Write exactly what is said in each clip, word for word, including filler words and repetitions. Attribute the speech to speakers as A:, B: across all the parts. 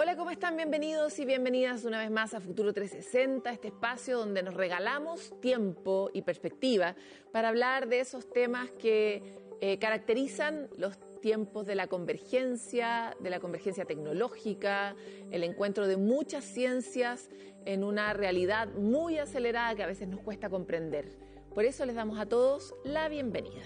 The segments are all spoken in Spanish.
A: Hola, ¿cómo están? Bienvenidos y bienvenidas una vez más a Futuro trescientos sesenta, este espacio donde nos regalamos tiempo y perspectiva para hablar de esos temas que eh, caracterizan los tiempos de la convergencia, de la convergencia tecnológica, el encuentro de muchas ciencias en una realidad muy acelerada que a veces nos cuesta comprender. Por eso les damos a todos la bienvenida.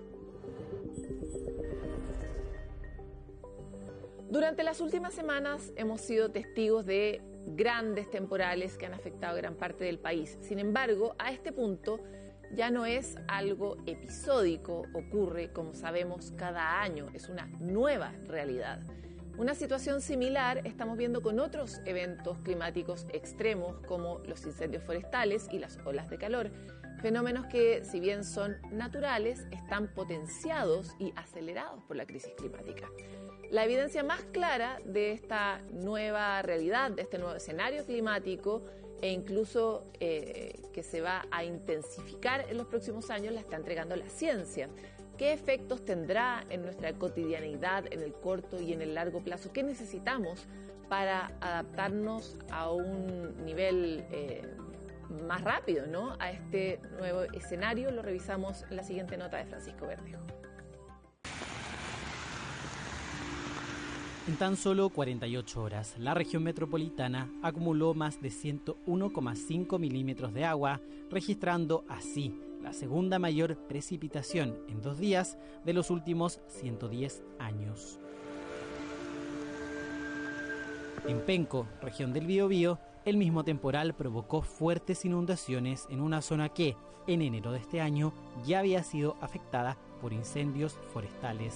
A: Durante las últimas semanas hemos sido testigos de grandes temporales que han afectado gran parte del país. Sin embargo, a este punto ya no es algo episódico, ocurre, como sabemos, cada año, es una nueva realidad. Una situación similar estamos viendo con otros eventos climáticos extremos como los incendios forestales y las olas de calor, fenómenos que, si bien son naturales, están potenciados y acelerados por la crisis climática. La evidencia más clara de esta nueva realidad, de este nuevo escenario climático e incluso eh, que se va a intensificar en los próximos años, la está entregando la ciencia. ¿Qué efectos tendrá en nuestra cotidianidad, en el corto y en el largo plazo? ¿Qué necesitamos para adaptarnos a un nivel eh, más rápido, ¿no?, a este nuevo escenario? Lo revisamos en la siguiente nota de Francisco Verdejo.
B: En tan solo cuarenta y ocho horas, la región metropolitana acumuló más de ciento uno coma cinco milímetros de agua, registrando así la segunda mayor precipitación en dos días de los últimos ciento diez años. En Penco, región del Biobío, el mismo temporal provocó fuertes inundaciones en una zona que, en enero de este año, ya había sido afectada por incendios forestales.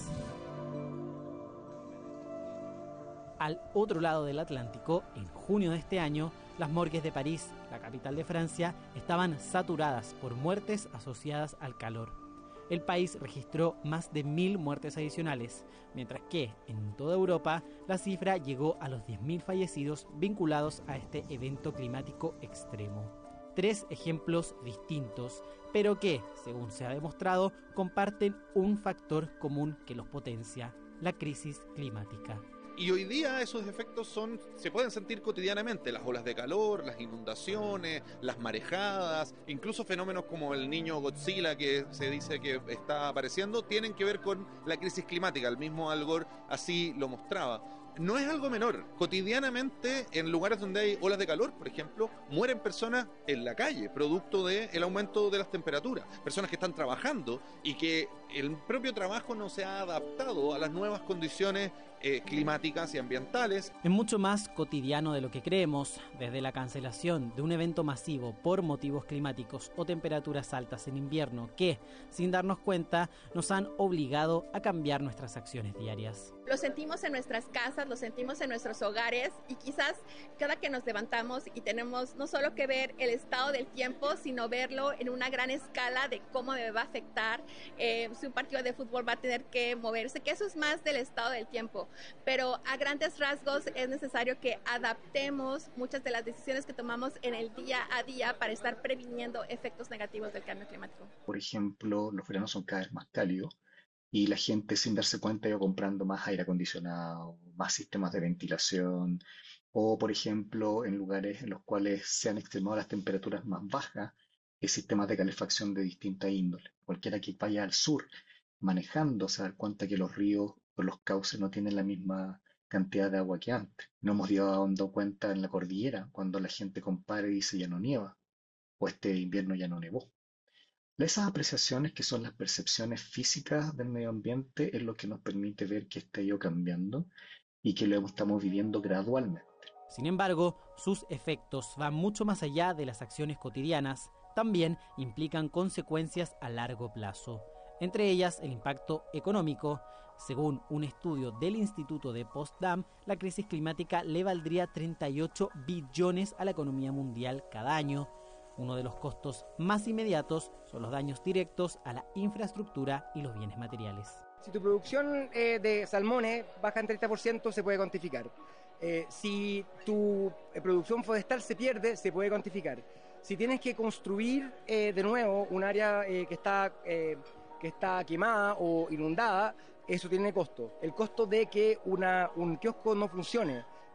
B: Al otro lado del Atlántico, en junio de este año, las morgues de París, la capital de Francia, estaban saturadas por muertes asociadas al calor. El país registró más de mil muertes adicionales, mientras que en toda Europa la cifra llegó a los diez mil fallecidos vinculados a este evento climático extremo. Tres ejemplos distintos, pero que, según se ha demostrado, comparten un factor común que los potencia: la crisis climática.
C: Y hoy día esos efectos son, se pueden sentir cotidianamente: las olas de calor, las inundaciones, las marejadas, incluso fenómenos como el niño Godzilla que se dice que está apareciendo, tienen que ver con la crisis climática. El mismo Al Gore así lo mostraba. No es algo menor. Cotidianamente, en lugares donde hay olas de calor, por ejemplo, mueren personas en la calle, producto del aumento de las temperaturas. Personas que están trabajando y que el propio trabajo no se ha adaptado a las nuevas condiciones eh, climáticas y ambientales.
B: Es mucho más cotidiano de lo que creemos, desde la cancelación de un evento masivo por motivos climáticos o temperaturas altas en invierno que, sin darnos cuenta, nos han obligado a cambiar nuestras acciones diarias.
D: Lo sentimos en nuestras casas, lo sentimos en nuestros hogares, y quizás cada que nos levantamos y tenemos no solo que ver el estado del tiempo, sino verlo en una gran escala de cómo me va a afectar, eh, si un partido de fútbol va a tener que moverse, que eso es más del estado del tiempo. Pero a grandes rasgos es necesario que adaptemos muchas de las decisiones que tomamos en el día a día para estar previniendo efectos negativos del cambio climático.
E: Por ejemplo, los veranos son cada vez más cálidos y la gente, sin darse cuenta, iba comprando más aire acondicionado, más sistemas de ventilación, o por ejemplo, en lugares en los cuales se han extremado las temperaturas más bajas, eh, sistemas de calefacción de distinta índole. Cualquiera que vaya al sur manejando se da cuenta que los ríos o los cauces no tienen la misma cantidad de agua que antes. No hemos dado cuenta en la cordillera, cuando la gente compara y dice ya no nieva, o este invierno ya no nevó. Esas apreciaciones, que son las percepciones físicas del medio ambiente, es lo que nos permite ver que está ido cambiando y que lo estamos viviendo gradualmente.
B: Sin embargo, sus efectos van mucho más allá de las acciones cotidianas, también implican consecuencias a largo plazo. Entre ellas, el impacto económico. Según un estudio del Instituto de Potsdam, la crisis climática le valdría treinta y ocho billones a la economía mundial cada año. Uno de los costos más inmediatos son los daños directos a la infraestructura y los bienes materiales.
F: Si tu producción eh, de salmones baja en treinta por ciento, se puede cuantificar. Eh, si tu eh, producción forestal se pierde, se puede cuantificar. Si tienes que construir eh, de nuevo un área eh, que está, eh, que está quemada o inundada, eso tiene costo. El costo de que una, un kiosco no funcione,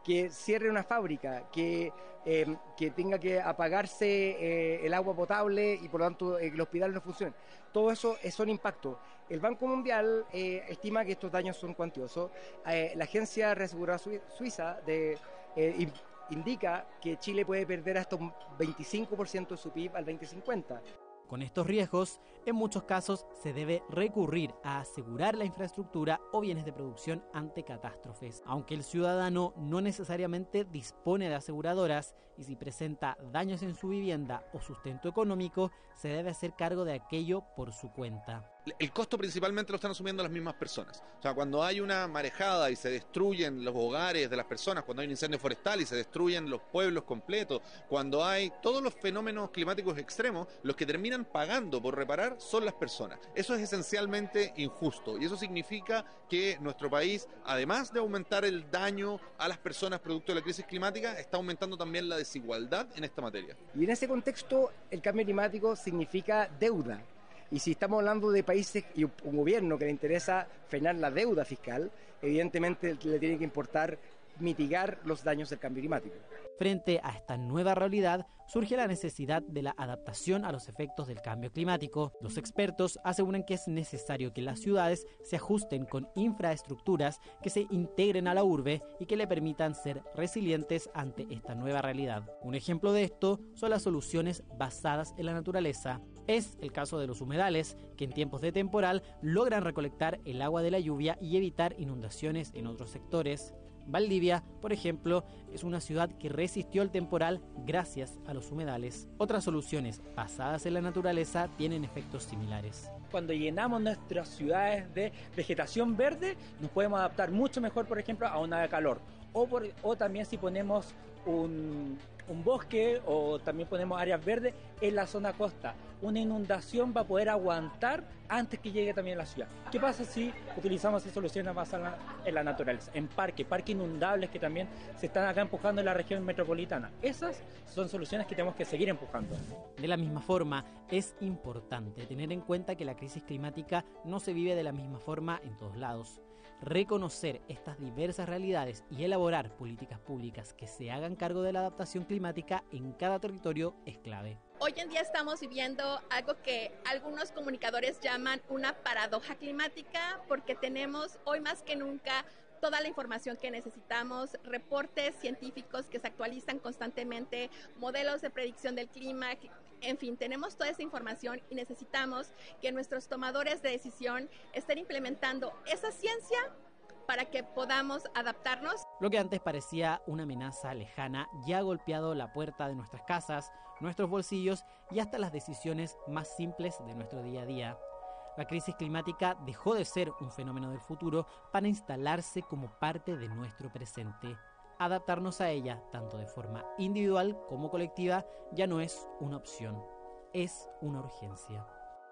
F: que cierre una fábrica, que, eh, que tenga que apagarse eh, el agua potable y por lo tanto eh, el hospital no funcione. Todo eso eh, son impactos. El Banco Mundial eh, estima que estos daños son cuantiosos. Eh, la agencia reaseguradora suiza de, eh, indica que Chile puede perder hasta un veinticinco por ciento de su P I B al veinte cincuenta.
B: Con estos riesgos, en muchos casos se debe recurrir a asegurar la infraestructura o bienes de producción ante catástrofes. Aunque el ciudadano no necesariamente dispone de aseguradoras y si presenta daños en su vivienda o sustento económico, se debe hacer cargo de aquello por su cuenta.
C: El costo principalmente lo están asumiendo las mismas personas. O sea, cuando hay una marejada y se destruyen los hogares de las personas, cuando hay un incendio forestal y se destruyen los pueblos completos, cuando hay todos los fenómenos climáticos extremos, los que terminan pagando por reparar son las personas. Eso es esencialmente injusto y eso significa que nuestro país, además de aumentar el daño a las personas producto de la crisis climática, está aumentando también la desigualdad en esta materia.
F: Y en ese contexto, el cambio climático significa deuda. Y si estamos hablando de países y un gobierno que le interesa frenar la deuda fiscal, evidentemente le tiene que importar mitigar los daños del cambio climático.
B: Frente a esta nueva realidad, surge la necesidad de la adaptación a los efectos del cambio climático. Los expertos aseguran que es necesario que las ciudades se ajusten con infraestructuras que se integren a la urbe y que le permitan ser resilientes ante esta nueva realidad. Un ejemplo de esto son las soluciones basadas en la naturaleza. Es el caso de los humedales, que en tiempos de temporal logran recolectar el agua de la lluvia y evitar inundaciones en otros sectores. Valdivia, por ejemplo, es una ciudad que resistió el temporal gracias a los humedales. Otras soluciones basadas en la naturaleza tienen efectos similares.
G: Cuando llenamos nuestras ciudades de vegetación verde, nos podemos adaptar mucho mejor, por ejemplo, a una de calor. O, por, o también si ponemos un, un bosque o también ponemos áreas verdes en la zona costa. Una inundación va a poder aguantar antes que llegue también a la ciudad. ¿Qué pasa si utilizamos esas soluciones basadas en la naturaleza? En parques, parques inundables que también se están acá empujando en la región metropolitana. Esas son soluciones que tenemos que seguir empujando.
B: De la misma forma, es importante tener en cuenta que la crisis climática no se vive de la misma forma en todos lados. Reconocer estas diversas realidades y elaborar políticas públicas que se hagan cargo de la adaptación climática en cada territorio es clave.
D: Hoy en día estamos viviendo algo que algunos comunicadores llaman una paradoja climática, porque tenemos hoy más que nunca toda la información que necesitamos, reportes científicos que se actualizan constantemente, modelos de predicción del clima, en fin, tenemos toda esa información y necesitamos que nuestros tomadores de decisión estén implementando esa ciencia para que podamos adaptarnos.
B: Lo que antes parecía una amenaza lejana ya ha golpeado la puerta de nuestras casas, nuestros bolsillos y hasta las decisiones más simples de nuestro día a día. La crisis climática dejó de ser un fenómeno del futuro para instalarse como parte de nuestro presente. Adaptarnos a ella, tanto de forma individual como colectiva, ya no es una opción, es una urgencia.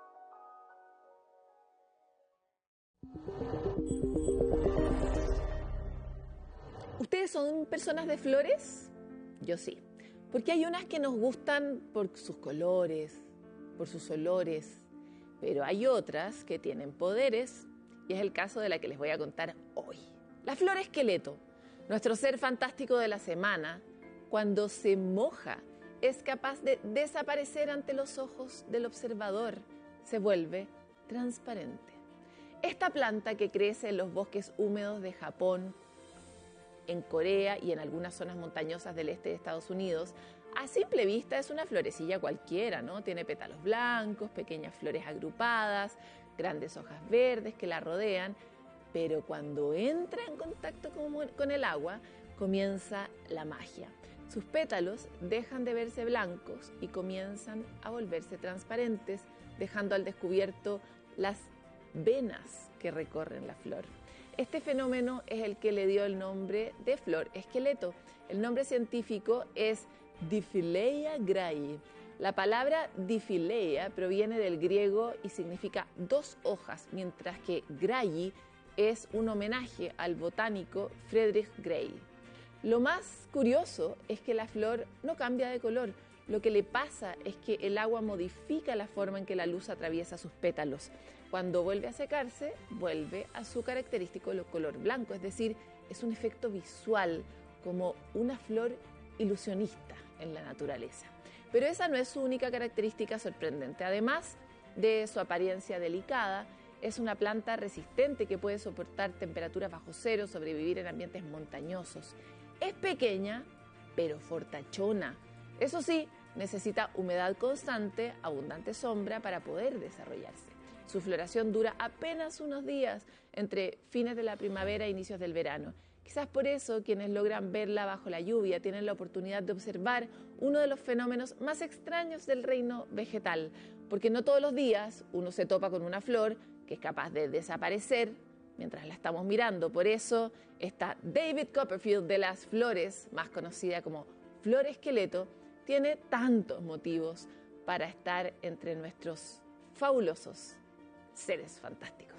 A: ¿Ustedes son personas de flores? Yo sí, porque hay unas que nos gustan por sus colores, por sus olores, pero hay otras que tienen poderes y es el caso de la que les voy a contar hoy. La flor esqueleto, nuestro ser fantástico de la semana, cuando se moja, es capaz de desaparecer ante los ojos del observador, se vuelve transparente. Esta planta que crece en los bosques húmedos de Japón, en Corea y en algunas zonas montañosas del este de Estados Unidos, a simple vista es una florecilla cualquiera, ¿no? Tiene pétalos blancos, pequeñas flores agrupadas, grandes hojas verdes que la rodean, pero cuando entra en contacto con, con el agua, comienza la magia. Sus pétalos dejan de verse blancos y comienzan a volverse transparentes, dejando al descubierto las venas que recorren la flor. Este fenómeno es el que le dio el nombre de flor esqueleto. El nombre científico es Diphylleia grayi. La palabra Diphylleia proviene del griego y significa dos hojas, mientras que grayi es un homenaje al botánico Friedrich Gray. Lo más curioso es que la flor no cambia de color. Lo que le pasa es que el agua modifica la forma en que la luz atraviesa sus pétalos. Cuando vuelve a secarse, vuelve a su característico color blanco, es decir, es un efecto visual, como una flor ilusionista en la naturaleza. Pero esa no es su única característica sorprendente. Además de su apariencia delicada, es una planta resistente que puede soportar temperaturas bajo cero, sobrevivir en ambientes montañosos. Es pequeña, pero fortachona. Eso sí, necesita humedad constante, abundante sombra para poder desarrollarse. Su floración dura apenas unos días, entre fines de la primavera e inicios del verano. Quizás por eso quienes logran verla bajo la lluvia tienen la oportunidad de observar uno de los fenómenos más extraños del reino vegetal, porque no todos los días uno se topa con una flor que es capaz de desaparecer mientras la estamos mirando. Por eso esta David Copperfield de las flores, más conocida como flor esqueleto, tiene tantos motivos para estar entre nuestros fabulosos seres fantásticos.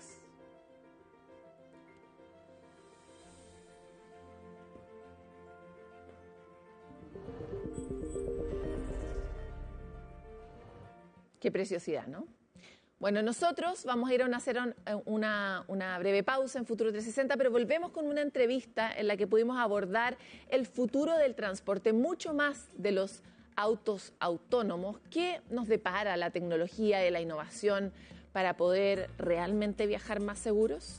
A: Qué preciosidad, ¿no? Bueno, nosotros vamos a ir a una, hacer una, una breve pausa en Futuro trescientos sesenta, pero volvemos con una entrevista en la que pudimos abordar el futuro del transporte, mucho más de los autos autónomos. ¿Qué nos depara la tecnología y la innovación para poder realmente viajar más seguros?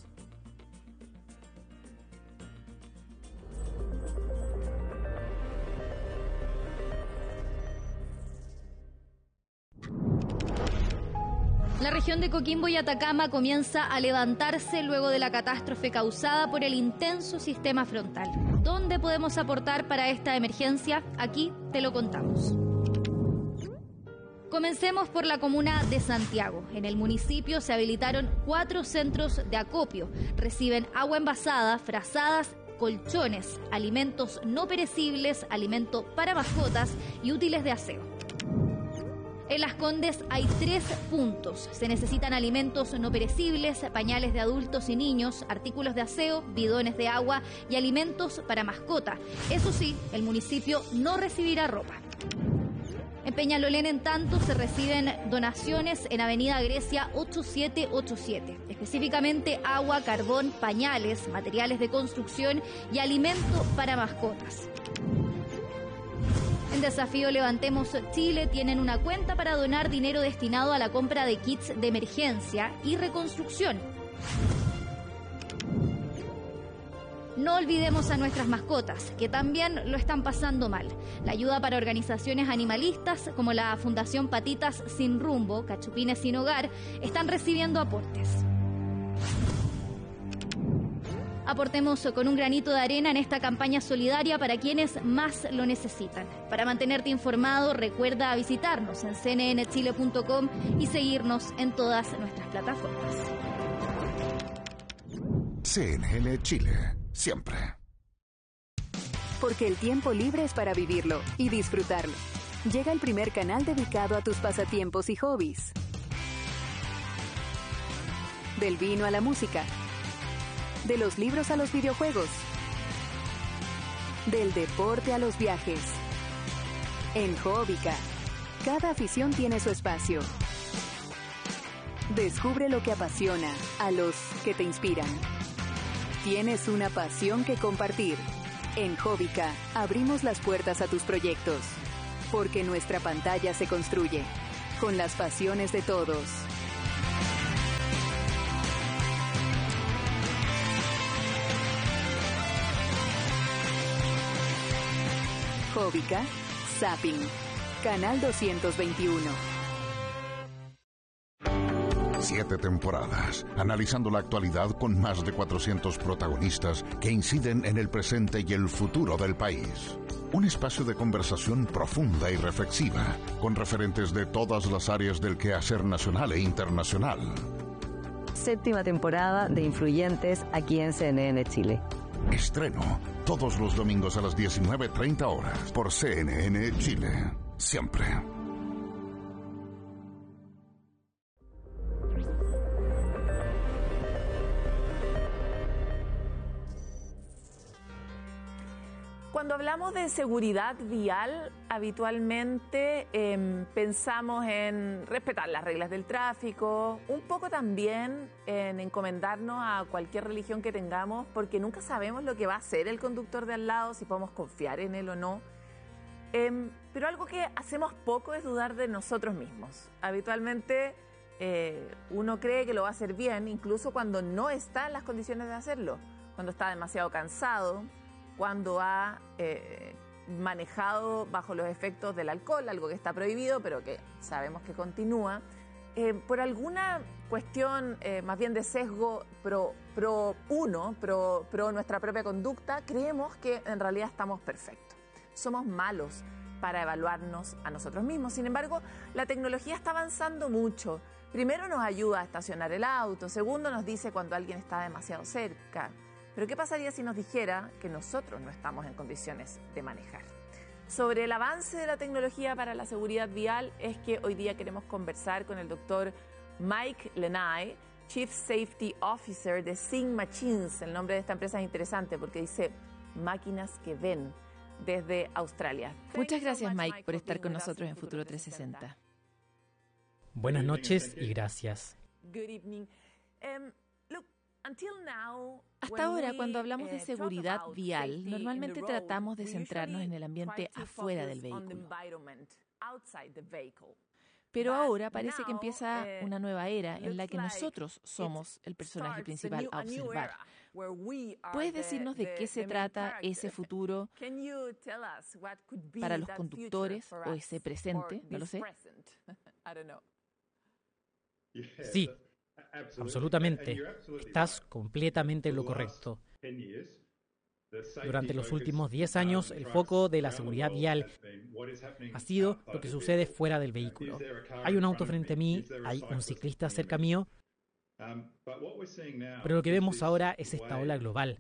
H: La región de Coquimbo y Atacama comienza a levantarse luego de la catástrofe causada por el intenso sistema frontal. ¿Dónde podemos aportar para esta emergencia? Aquí te lo contamos. Comencemos por la comuna de Santiago. En el municipio se habilitaron cuatro centros de acopio. Reciben agua envasada, frazadas, colchones, alimentos no perecibles, alimento para mascotas y útiles de aseo. En Las Condes hay tres puntos. Se necesitan alimentos no perecibles, pañales de adultos y niños, artículos de aseo, bidones de agua y alimentos para mascota. Eso sí, el municipio no recibirá ropa. En Peñalolén, en tanto, se reciben donaciones en Avenida Grecia ocho siete ocho siete, específicamente agua, carbón, pañales, materiales de construcción y alimento para mascotas. En Desafío Levantemos Chile tienen una cuenta para donar dinero destinado a la compra de kits de emergencia y reconstrucción. No olvidemos a nuestras mascotas, que también lo están pasando mal. La ayuda para organizaciones animalistas como la Fundación Patitas Sin Rumbo, Cachupines Sin Hogar, están recibiendo aportes. Aportemos con un granito de arena en esta campaña solidaria para quienes más lo necesitan. Para mantenerte informado, recuerda visitarnos en c n n chile punto com y seguirnos en todas nuestras plataformas.
I: C N N Chile, siempre.
J: Porque el tiempo libre es para vivirlo y disfrutarlo. Llega el primer canal dedicado a tus pasatiempos y hobbies. Del vino a la música. De los libros a los videojuegos. Del deporte a los viajes. En Hobbica, cada afición tiene su espacio. Descubre lo que apasiona a los que te inspiran. Tienes una pasión que compartir. En Hobbica, abrimos las puertas a tus proyectos. Porque nuestra pantalla se construye con las pasiones de todos. Hobbica, Zapping, Canal doscientos veintiuno.
I: Siete temporadas, analizando la actualidad con más de cuatrocientos protagonistas que inciden en el presente y el futuro del país. Un espacio de conversación profunda y reflexiva, con referentes de todas las áreas del quehacer nacional e internacional.
K: Séptima temporada de Influyentes aquí en C N N Chile.
I: Estreno todos los domingos a las diecinueve treinta horas por C N N Chile. Siempre.
A: Cuando hablamos de seguridad vial, habitualmente eh, pensamos en respetar las reglas del tráfico, un poco también en encomendarnos a cualquier religión que tengamos, porque nunca sabemos lo que va a hacer el conductor de al lado, si podemos confiar en él o no. Eh, pero algo que hacemos poco es dudar de nosotros mismos. Habitualmente eh, uno cree que lo va a hacer bien, incluso cuando no está en las condiciones de hacerlo, cuando está demasiado cansado, cuando ha eh, manejado bajo los efectos del alcohol, algo que está prohibido, pero que sabemos que continúa, eh, por alguna cuestión eh, más bien de sesgo pro, pro uno, pro, pro nuestra propia conducta, creemos que en realidad estamos perfectos. Somos malos para evaluarnos a nosotros mismos. Sin embargo, la tecnología está avanzando mucho. Primero nos ayuda a estacionar el auto, segundo nos dice cuando alguien está demasiado cerca. Pero ¿qué pasaría si nos dijera que nosotros no estamos en condiciones de manejar? Sobre el avance de la tecnología para la seguridad vial es que hoy día queremos conversar con el doctor Mike Lenay, Chief Safety Officer de Seeing Machines. El nombre de esta empresa es interesante porque dice máquinas que ven, desde Australia. Muchas gracias, Mike, por estar con nosotros en Futuro trescientos sesenta.
B: Buenas noches y gracias.
A: Good evening. Um, look, Hasta ahora, cuando hablamos de seguridad vial, normalmente tratamos de centrarnos en el ambiente afuera del vehículo. Pero ahora parece que empieza una nueva era en la que nosotros somos el personaje principal a observar. ¿Puedes decirnos de qué se trata ese futuro para los conductores o ese presente? No lo sé.
B: Sí. Absolutamente. Estás completamente en lo correcto. Durante los últimos diez años, el foco de la seguridad vial ha sido lo que sucede fuera del vehículo. Hay un auto frente a mí, hay un ciclista cerca mío, pero lo que vemos ahora es esta ola global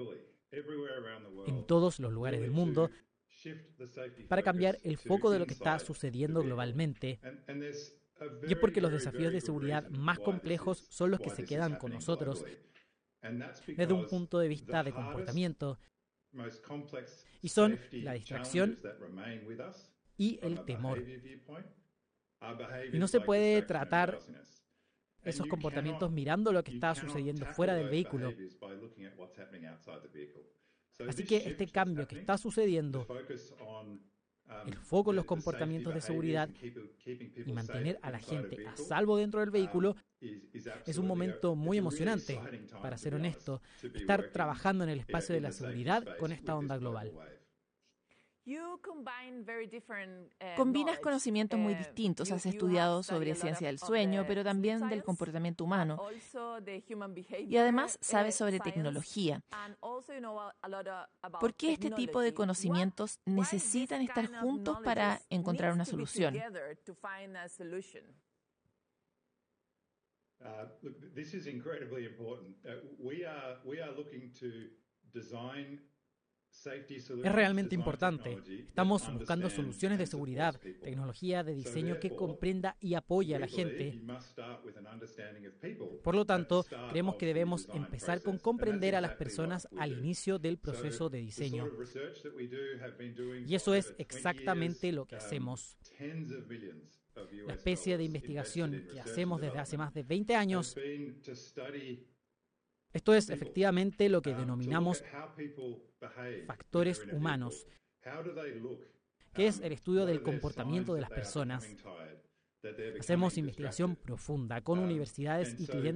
B: en todos los lugares del mundo para cambiar el foco de lo que está sucediendo globalmente. Y es porque los desafíos de seguridad más complejos son los que se quedan con nosotros desde un punto de vista de comportamiento, y son la distracción y el temor. Y no se puede tratar esos comportamientos mirando lo que está sucediendo fuera del vehículo. Así que este cambio que está sucediendo, el foco en los comportamientos de seguridad y mantener a la gente a salvo dentro del vehículo, es un momento muy emocionante, para ser honesto, estar trabajando en el espacio de la seguridad con esta onda global.
A: Combinas conocimientos muy distintos. Has estudiado sobre ciencia del sueño, pero también del comportamiento humano. Y además sabes sobre tecnología. ¿Por qué este tipo de conocimientos necesitan estar juntos para encontrar una solución?
B: Es realmente importante. Estamos buscando soluciones de seguridad, tecnología de diseño que comprenda y apoye a la gente. Por lo tanto, creemos que debemos empezar con comprender a las personas al inicio del proceso de diseño. Y eso es exactamente lo que hacemos. La especie de investigación que hacemos desde hace más de veinte años, esto es efectivamente lo que denominamos factores humanos, que es el estudio del comportamiento de las personas. Hacemos investigación profunda con universidades y clientes